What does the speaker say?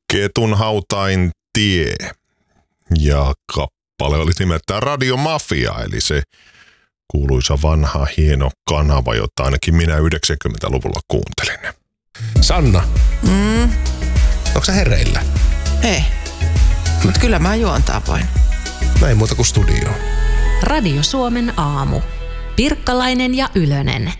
Ketun hautain tie. Ja kappale oli nimeltään Radio Mafia, eli se kuuluisa vanha hieno kanava, jota ainakin minä 90-luvulla kuuntelin. Sanna, onko sä hereillä? Ei, mutta kyllä mä juontaa voin. Näin muuta kuin studioon. Radio Suomen aamu. Pirkkalainen ja Ylönen.